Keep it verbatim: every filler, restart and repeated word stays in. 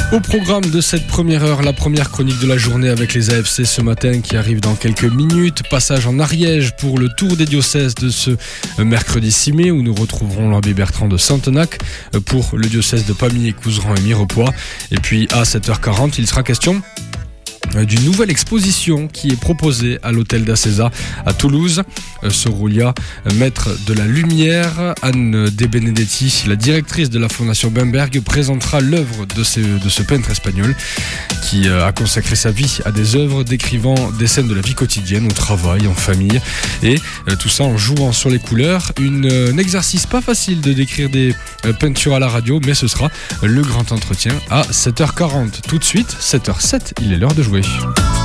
Au programme de cette première heure, la première chronique de la journée avec les A F C ce matin qui arrive dans quelques minutes. Passage en Ariège pour le tour des diocèses de ce mercredi six mai où nous retrouverons l'abbé Bertrand de Santenac pour le diocèse de Pamiers, Couserans et Mirepoix. Et puis à sept heures quarante, il sera question d'une nouvelle exposition qui est proposée à l'hôtel d'Acesa à Toulouse. Soroulia, maître de la lumière, Anne De Benedetti, la directrice de la Fondation Bemberg, présentera l'œuvre de ce, de ce peintre espagnol qui a consacré sa vie à des œuvres décrivant des scènes de la vie quotidienne, au travail, en famille, et tout ça en jouant sur les couleurs. Une, un exercice pas facile de décrire des peintures à la radio, mais ce sera le grand entretien à sept heures quarante. Tout de suite, sept heures zéro sept, il est l'heure de jouer.